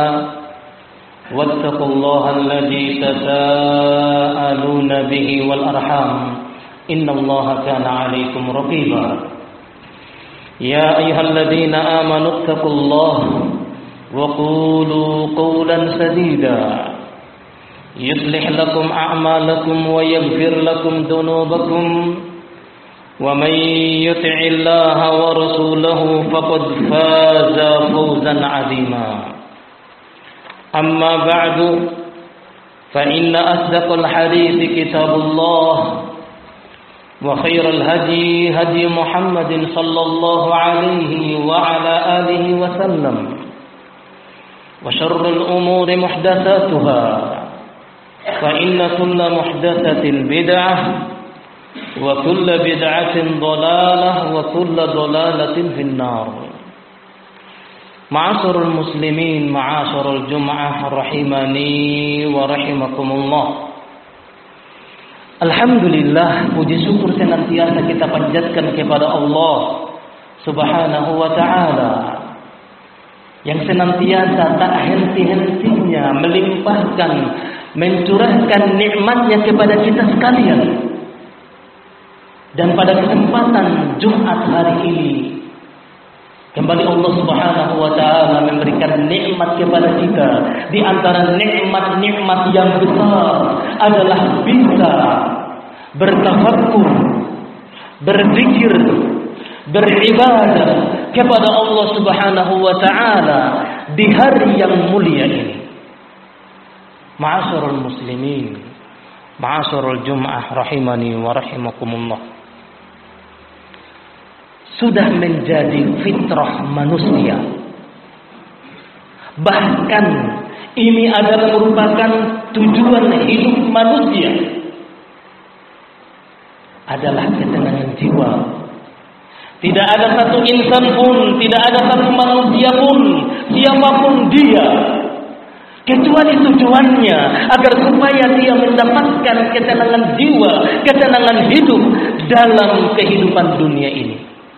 منها واتقوا الله الذي تساءلون به والأرحام إن الله كان عليكم رقيبا يا أيها الذين آمنوا اتقوا الله وقولوا قولا سديدا يصلح لكم أعمالكم ويغفر لكم ذنوبكم ومن يطع الله ورسوله فقد فاز فوزا عظيما أما بعد فإن أصدق الحديث كتاب الله وخير الهدي هدي محمد صلى الله عليه وعلى آله وسلم وشر الأمور محدثاتها فإن كل محدثة بدعة وكل بدعة ضلالة وكل ضلالة في النار. معاشر المسلمين معاشر الجمعة رحمني ورحمكمullah. Alhamdulillah, puji syukur senantiasa kita panjatkan kepada Allah Subhanahu wa ta'ala yang senantiasa tak henti-hentinya melimpahkan, mencurahkan nikmatnya kepada kita sekalian. Dan pada kesempatan Jumat hari ini kembali Allah Subhanahu wa ta'ala memberikan nikmat kepada kita. Di antara nikmat-nikmat yang besar adalah bisa bertafakkur, berzikir, beribadah kepada Allah Subhanahu wa ta'ala di hari yang mulia ini. Ma'asyiral muslimin, ma'asyiral jum'ah rahimani wa rahimakumullah. Sudah menjadi fitrah manusia. Bahkan ini adalah merupakan tujuan hidup manusia, adalah ketenangan jiwa. Tidak ada satu insan pun, tidak ada satu manusia pun, siapapun dia, kecuali tujuannya agar supaya dia mendapatkan ketenangan jiwa, ketenangan hidup dalam kehidupan dunia ini.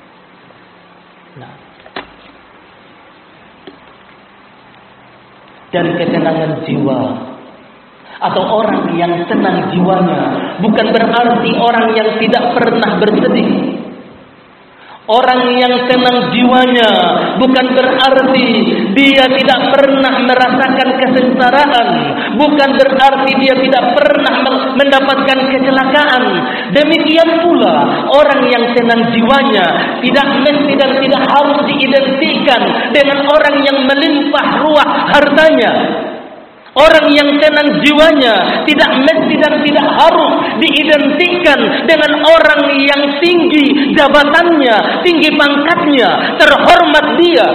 Dan ketenangan jiwa atau orang yang tenang jiwanya bukan berarti orang yang tidak pernah bersedih. Orang yang tenang jiwanya bukan berarti dia tidak pernah merasakan kesengsaraan, bukan berarti dia tidak pernah mendapatkan kecelakaan. Demikian pula orang yang tenang jiwanya tidak mesti dan tidak harus diidentikan dengan orang yang melimpah ruah hartanya. Orang yang tenang jiwanya tidak mesti dan tidak harus diidentikan dengan orang yang tinggi jabatannya, tinggi pangkatnya, terhormat dia.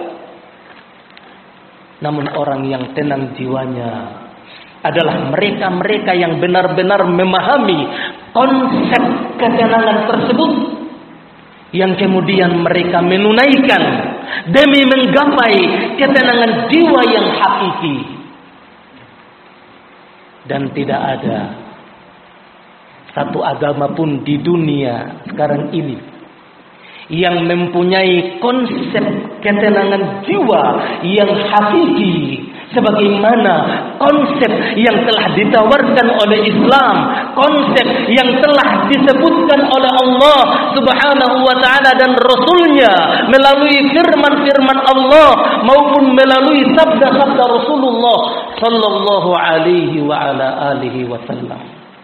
Namun orang yang tenang jiwanya adalah mereka-mereka yang benar-benar memahami konsep ketenangan tersebut, yang kemudian mereka menunaikan demi menggapai ketenangan jiwa yang hakiki. Dan tidak ada satu agama pun di dunia sekarang ini yang mempunyai konsep ketenangan jiwa yang hakiki sebagaimana konsep yang telah ditawarkan oleh Islam, konsep yang telah disebutkan oleh Allah Subhanahu wa ta'ala dan Rasulnya melalui firman-firman Allah maupun melalui sabda-sabda Rasulullah sallallahu alaihi wa ala alihi wasallam.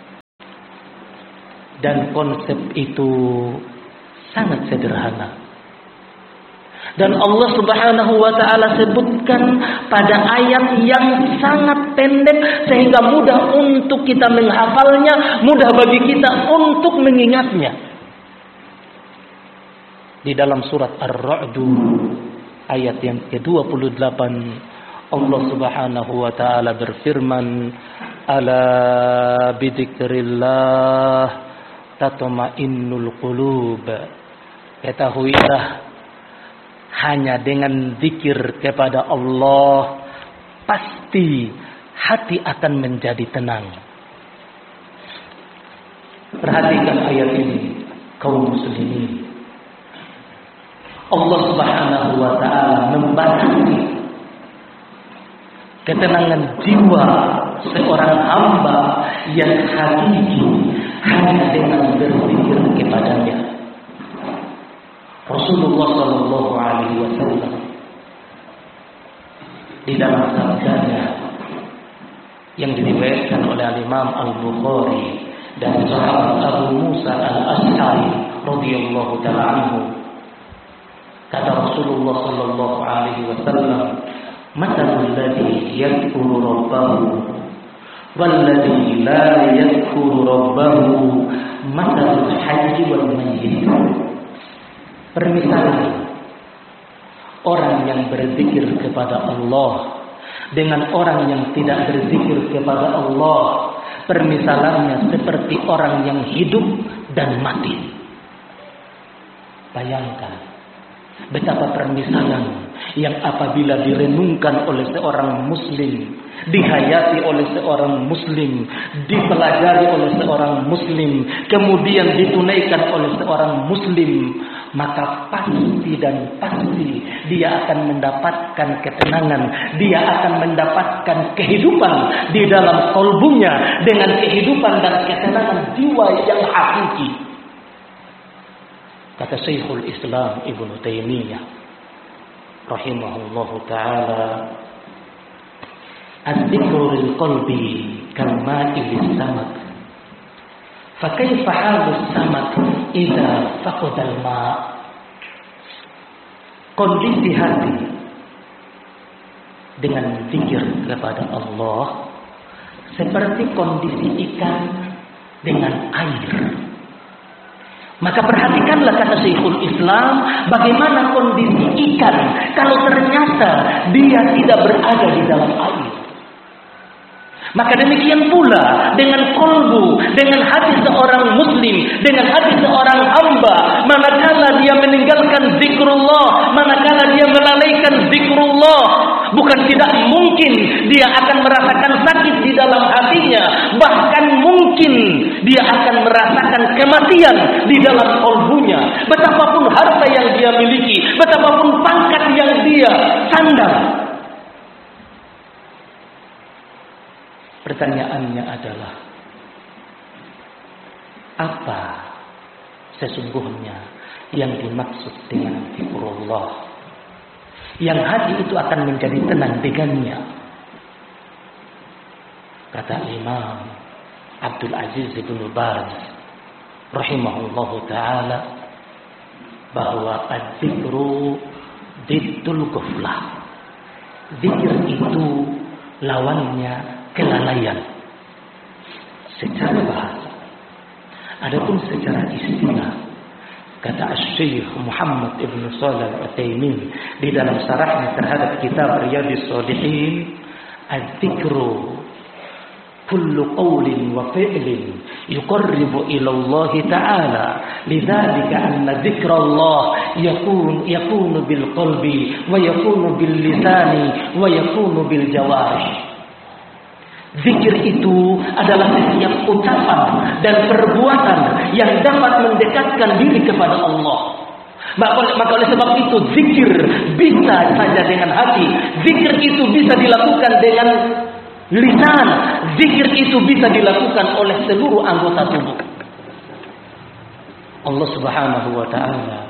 Dan konsep itu sangat sederhana. Dan Allah Subhanahu wa ta'ala sebutkan pada ayat yang sangat pendek sehingga mudah untuk kita menghafalnya, mudah bagi kita untuk mengingatnya. Di dalam surat Ar-Ra'd ayat yang ke-28 Allah Subhanahu wa ta'ala berfirman, ala bidzikrillah tatma'innul qulub. Ketahuilah, hanya dengan zikir kepada Allah pasti hati akan menjadi tenang. Perhatikan ayat ini, kaum muslimin. Allah Subhanahu wa ta'ala membatasi ketenangan jiwa seorang hamba yang hakiki hanya dengan berzikir kepadanya. Rasulullah Sallallahu Alaihi Wasallam di dalam sabdanya yang diriwayatkan oleh Imam Al-Bukhari dan sahabat Abu Musa Al-Asy'ari radhiyallahu ta'ala anhu, kata Rasulullah Sallallahu Alaihi Wasallam, "Mathalul ladzi yadhkuru rabbahu walladzi la yadhkuru rabbahu mathalul hayyi wal mayyit." Permisalan orang yang berzikir kepada Allah dengan orang yang tidak berzikir kepada Allah, permisalannya seperti orang yang hidup dan mati. Bayangkan betapa permisalan yang apabila direnungkan oleh seorang muslim, dihayati oleh seorang muslim, dipelajari oleh seorang muslim, kemudian ditunaikan oleh seorang muslim, maka pasti dan pasti dia akan mendapatkan ketenangan, dia akan mendapatkan kehidupan di dalam qalbunya dengan kehidupan dan ketenangan jiwa yang hakiki. Kata Syekhul Islam Ibnu Taimiyah rahimahullahu ta'ala, "Adzikru lil qalbi kal-ma'i lis-samak, fa kaifa halus samak idza faqada al-ma'." Kondisi hati dengan zikir kepada Allah seperti kondisi ikan dengan air. Maka perhatikanlah, kata Syekhul Islam, bagaimana kondisi ikan kalau ternyata dia tidak berada di dalam air. Maka demikian pula dengan kolbu, dengan hati seorang muslim, dengan hati seorang hamba, manakala dia meninggalkan zikrullah, manakala dia melalaikan zikrullah, bukan tidak mungkin dia akan merasakan sakit di dalam hatinya, bahkan mungkin dia akan merasakan kematian di dalam kolbunya. Betapapun harta yang dia miliki, betapapun pangkat yang dia sandang. Pertanyaannya adalah, apa sesungguhnya yang dimaksud dengan zikrullah, yang hati itu akan menjadi tenang dengannya? Kata Imam Abdul Aziz bin Baz rahimahullahu ta'ala, bahwa az-zikru diddul ghaflah. Zikir itu lawannya kelalaian secara bahasa. Adapun secara istilah, kata Syekh Muhammad Ibn Shalih Al-Utsaimin di dalam syarahnya terhadap kitab Riyadhus Shalihin, az-zikru kullu qawlin wa fi'lin yuqarribu ila Allah ta'ala, lidzalika anna dzikrallah yakunu bil qalbi wa yakunu bil lisani wa yakunu bil jawarih. Zikir itu adalah setiap ucapan dan perbuatan yang dapat mendekatkan diri kepada Allah. Maka oleh sebab itu zikir bisa saja dengan hati, zikir itu bisa dilakukan dengan lisan, zikir itu bisa dilakukan oleh seluruh anggota tubuh. Allah Subhanahu wa ta'ala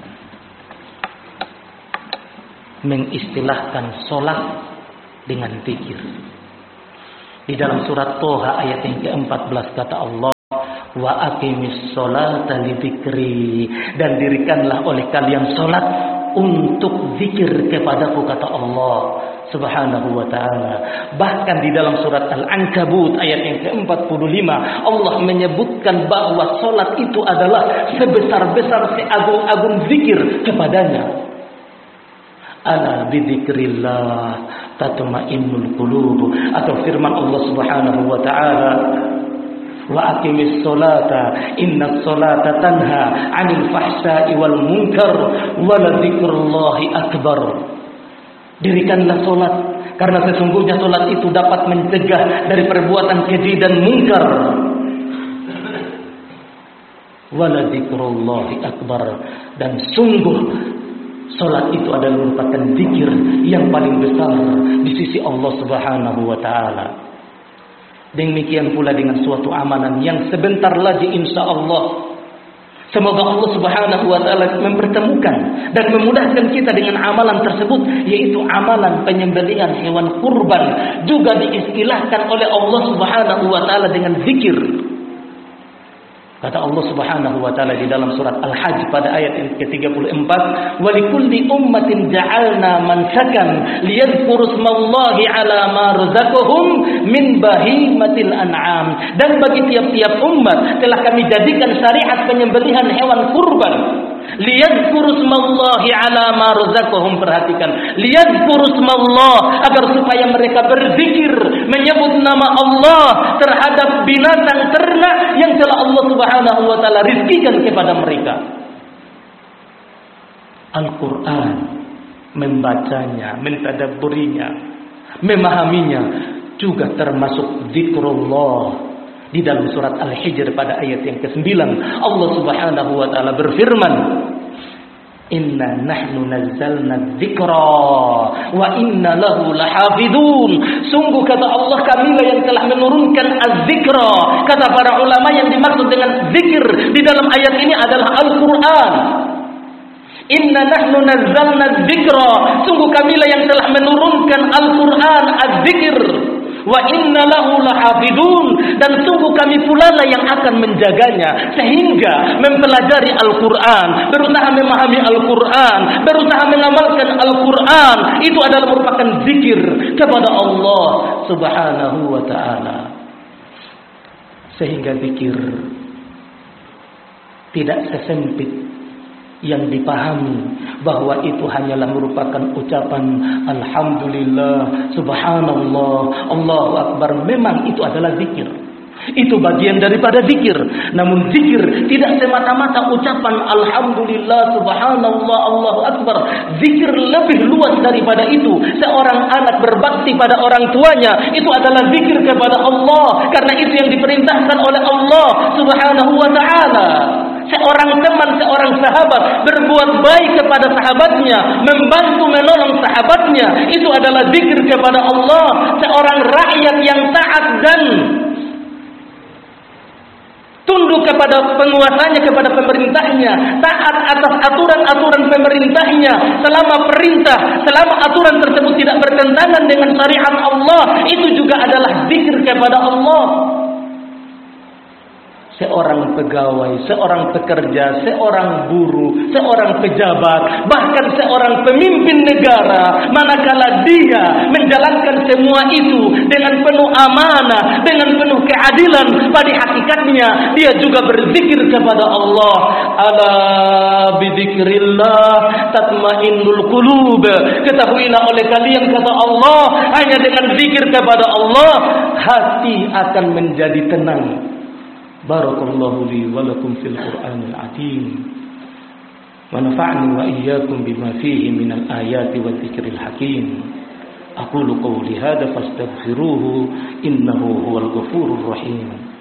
mengistilahkan salat dengan zikir. Di dalam surat Toha ayat yang ke-14 kata Allah, wa aqimis sholata lidzikri, dan dirikanlah oleh kalian salat untuk zikir kepadaku, kata Allah Subhanahu wa ta'ala. Bahkan di dalam surat Al-Ankabut ayat yang ke-45 Allah menyebutkan bahwa salat itu adalah sebesar-besar seagung-agung zikir kepadanya. Ala bidzikrillah tatma'innul qulub, atau firman Allah Subhanahu wa ta'ala, wa aqimis sholata innas sholata tanha 'anil fahsya'i wal munkar wa ladzikrullahi akbar. Dirikanlah salat karena sesungguhnya salat itu dapat mencegah dari perbuatan keji dan munkar. Wa ladzikrullahi akbar, dan sungguh Salat itu adalah merupakan zikir yang paling besar di sisi Allah Subhanahu wa taala. Demikian pula dengan suatu amalan yang sebentar lagi insyaallah semoga Allah Subhanahu wa taala mempertemukan dan memudahkan kita dengan amalan tersebut, yaitu amalan penyembelihan hewan kurban, juga diistilahkan oleh Allah Subhanahu wa taala dengan zikir. Kata Allah Subhanahu wa taala di dalam surat Al-Hajj pada ayat yang ke-34, "Wa likulli ummatin ja'alna mansakan liyadhkuru ismallahi 'ala ma razaqahum min bahimatil an'am." Dan bagi tiap-tiap umat telah kami jadikan syariat penyembelihan hewan kurban. Liyadhkuru ismallahi 'ala ma razaqahum, perhatikan, liyadhkuru ismallah, agar supaya mereka berzikir menyebut nama Allah terhadap binatang ternak yang telah Allah Subhanahu wa taala rizkikan kepada mereka. Al-Quran, membacanya, mentadabburinya, memahaminya juga termasuk zikrullah. Di dalam surat Al-Hijr pada ayat yang ke-9 Allah Subhanahu wa taala berfirman, "Inna nahnu nazzalna dzikra wa inna lahu lahafidun." Sungguh kata Allah, kamilah yang telah menurunkan az-zikra. Kata para ulama yang dimaksud dengan zikir di dalam ayat ini adalah Al-Quran. Inna nahnu nazzalna dzikra, sungguh kamilah yang telah menurunkan Al-Quran, az-zikr. Wa inna lahu lahafidun, dan sungguh kami pula lah yang akan menjaganya. Sehingga mempelajari Al-Quran, berusaha memahami Al-Quran, berusaha mengamalkan Al-Quran, itu adalah merupakan zikir kepada Allah Subhanahu wa ta'ala. Sehingga zikir tidak sesempit yang dipahami bahwa itu hanyalah merupakan ucapan alhamdulillah, subhanallah, Allahu akbar. Memang itu adalah zikir, itu bagian daripada zikir. Namun zikir tidak semata-mata ucapan alhamdulillah, subhanallah, Allahu akbar. Zikir lebih luas daripada itu. Seorang anak berbakti pada orang tuanya, itu adalah zikir kepada Allah, karena itu yang diperintahkan oleh Allah Subhanahu wa ta'ala. Seorang teman, seorang sahabat berbuat baik kepada sahabatnya, membantu menolong sahabatnya, itu adalah zikir kepada Allah. Seorang rakyat yang taat dan tunduk kepada penguasanya, kepada pemerintahnya, taat atas aturan-aturan pemerintahnya, selama aturan tersebut tidak bertentangan dengan syariat Allah, itu juga adalah zikir kepada Allah. Seorang pegawai, seorang pekerja, seorang buruh, seorang pejabat, bahkan seorang pemimpin negara, manakala dia menjalankan semua itu dengan penuh amanah, dengan penuh keadilan, pada hakikatnya dia juga berzikir kepada Allah. Ala bidzikrillah tatmainnul qulub. Ketahuilah oleh kalian, kata Allah, hanya dengan zikir kepada Allah hati akan menjadi tenang. Barakallahu li wa lakum fil Qur'anil azim. Wa nafa'ni wa iyyakum bima fihi minal ayati wa dzikril hakim. Aqulu qawli hadza fastaghfiruhu innahu huwal ghafurur rahim.